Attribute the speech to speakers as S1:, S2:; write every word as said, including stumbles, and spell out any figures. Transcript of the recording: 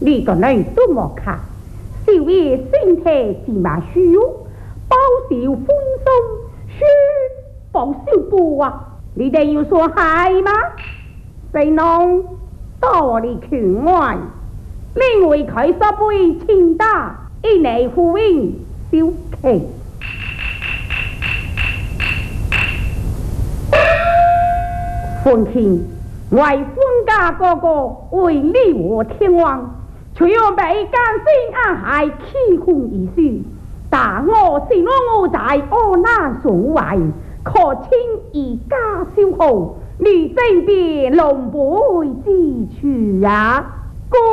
S1: 你个人多么看，少爷身体自嘛虚弱，饱受风霜，需保修补啊！你哋要说系吗？谁弄多你权外，另为佢所背清打，一内呼应小奇。父亲为婚家哥哥为你我天王，却要被奸心暗害欺哄而输，但我是我在恶难所为，可轻而家消耗，你真别龙背之处啊！